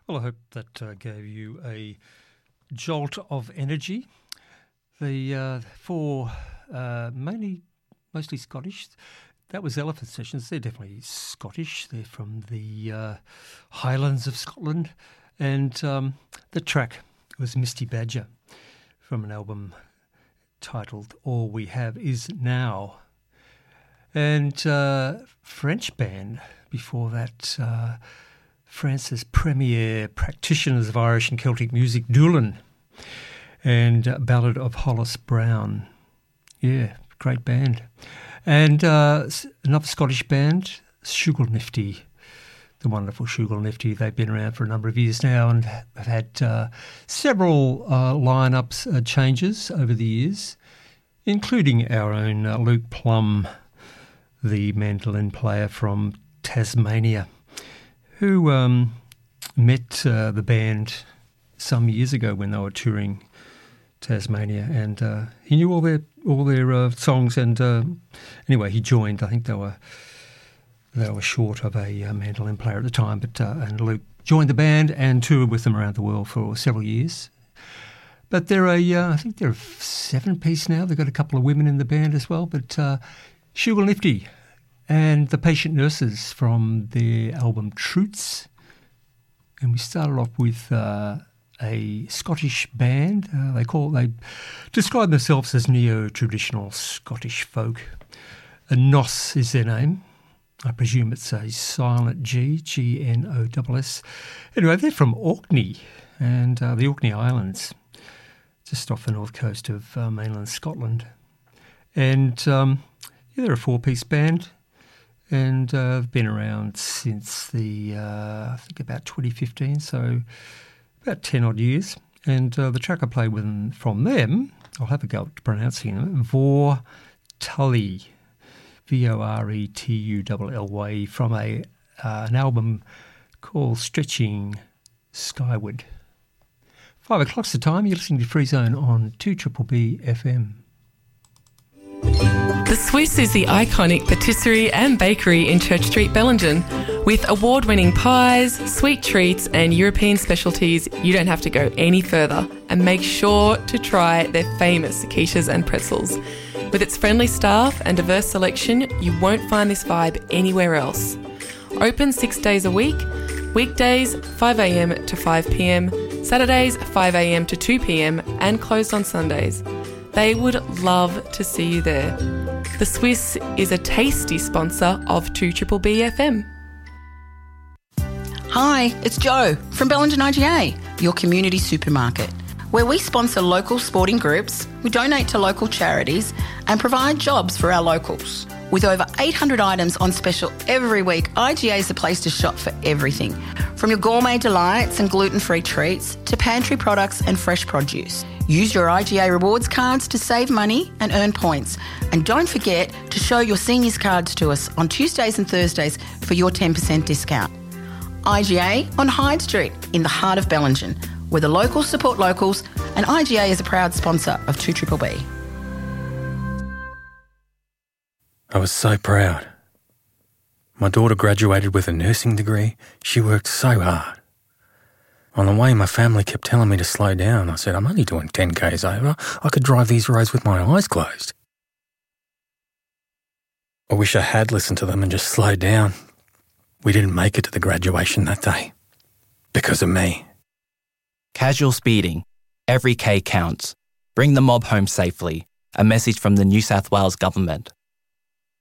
Well, I hope that gave you a jolt of energy. The four, mostly Scottish. That was Elephant Sessions. They're definitely Scottish. They're from the Highlands of Scotland. And the track was Misty Badger from an album titled All We Have Is Now. And French band before that, France's premier practitioners of Irish and Celtic music, Doolan, and Ballad of Hollis Brown. Yeah, great band. And another Scottish band, Shugelnifty, the wonderful Shugelnifty. They've been around for a number of years now and have had several lineups changes over the years, including our own Luke Plum, the mandolin player from Tasmania, who met the band some years ago when they were touring Tasmania, and he knew all their songs. And anyway, he joined. I think they were short of a mandolin player at the time, but and Luke joined the band and toured with them around the world for several years. But they're I think they're a 7-piece now. They've got a couple of women in the band as well. But Shugelnifty and the Patient Nurses from their album Truths, and we started off with a Scottish band. They describe themselves as neo-traditional Scottish folk. Nos is their name. I presume it's a silent G, G-N-O-S-S. Anyway, they're from Orkney, and the Orkney Islands, just off the north coast of mainland Scotland. And they're a 4-piece band, and they've been around since I think about 2015, so about 10 odd years. And the track I played from them, I'll have a go at pronouncing it, Vor Tully, Voretull, from an album called Stretching Skyward. 5 o'clock's the time. You're listening to Free Zone on 2BBB FM. The Swiss is the iconic patisserie and bakery in Church Street, Bellingen. With award-winning pies, sweet treats and European specialties, you don't have to go any further. And make sure to try their famous quiches and pretzels. With its friendly staff and diverse selection, you won't find this vibe anywhere else. Open 6 days a week, weekdays 5 a.m. to 5 p.m, Saturdays 5 a.m. to 2 p.m, and closed on Sundays. They would love to see you there. The Swiss is a tasty sponsor of 2BBB FM. Hi, it's Jo from Bellingen IGA, your community supermarket, where we sponsor local sporting groups, we donate to local charities and provide jobs for our locals. With over 800 items on special every week, IGA is the place to shop for everything, from your gourmet delights and gluten-free treats to pantry products and fresh produce. Use your IGA rewards cards to save money and earn points. And don't forget to show your seniors cards to us on Tuesdays and Thursdays for your 10% discount. IGA on Hyde Street in the heart of Bellingen, where the locals support locals, and IGA is a proud sponsor of 2BBB. I was so proud. My daughter graduated with a nursing degree. She worked so hard. On the way, my family kept telling me to slow down. I said, I'm only doing 10 k's over. I could drive these roads with my eyes closed. I wish I had listened to them and just slowed down. We didn't make it to the graduation that day. Because of me. Casual speeding. Every K counts. Bring the mob home safely. A message from the New South Wales Government.